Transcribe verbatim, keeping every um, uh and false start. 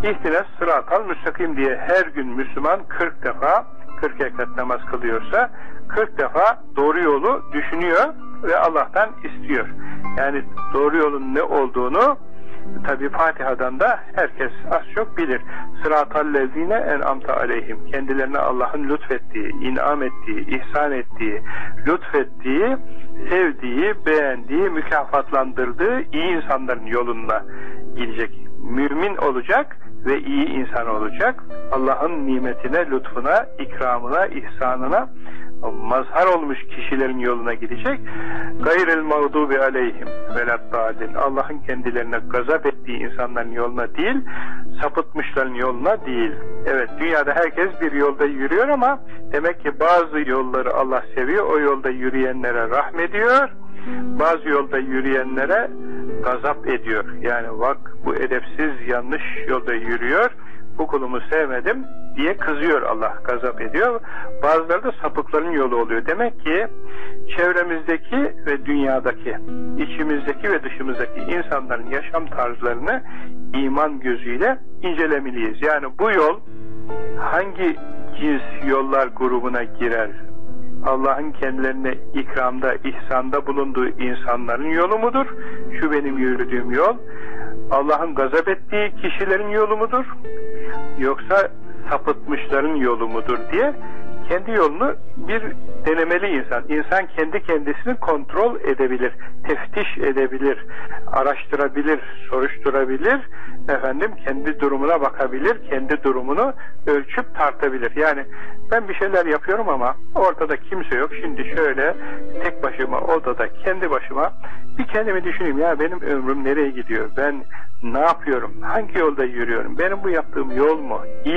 İhtinas sıratal müstakim diye her gün Müslüman kırk defa, kırk rekat namaz kılıyorsa kırk defa doğru yolu düşünüyor ve Allah'tan istiyor. Yani doğru yolun ne olduğunu tabi Fatiha'dan da herkes az çok bilir. Sıratallezine en'amte aleyhim, kendilerine Allah'ın lütfettiği, inam ettiği, ihsan ettiği, lütfettiği, sevdiği, beğendiği, mükafatlandırdığı iyi insanların yoluna gidecek. Mümin olacak ve iyi insan olacak. Allah'ın nimetine, lütfuna, ikramına, ihsanına mazhar olmuş kişilerin yoluna gidecek. Gayril mağdubi aleyhim veladdallin. Allah'ın kendilerine gazap ettiği insanların yoluna değil, sapıtmışların yoluna değil. Evet, dünyada herkes bir yolda yürüyor ama demek ki bazı yolları Allah seviyor. O yolda yürüyenlere rahmediyor. Bazı yolda yürüyenlere gazap ediyor. Yani bak, bu edepsiz, yanlış yolda yürüyor, bu kulumu sevmedim diye kızıyor Allah, gazap ediyor. Bazıları da sapıkların yolu oluyor. Demek ki çevremizdeki ve dünyadaki, içimizdeki ve dışımızdaki insanların yaşam tarzlarını iman gözüyle incelemeliyiz. Yani bu yol hangi cins yollar grubuna girer? Allah'ın kendilerine ikramda, ihsanda bulunduğu insanların yolu mudur? Şu benim yürüdüğüm yol. Allah'ın gazap ettiği kişilerin yolu mudur? Yoksa sapıtmışların yolu mudur diye kendi yolunu bir denemeli insan. İnsan kendi kendisini kontrol edebilir, teftiş edebilir, araştırabilir, soruşturabilir, efendim kendi durumuna bakabilir, kendi durumunu ölçüp tartabilir. Yani ben bir şeyler yapıyorum ama ortada kimse yok. Şimdi şöyle tek başıma odada kendi başıma bir kendimi düşüneyim. Ya benim ömrüm nereye gidiyor? Ben ne yapıyorum? Hangi yolda yürüyorum? Benim bu yaptığım yol mu? İyi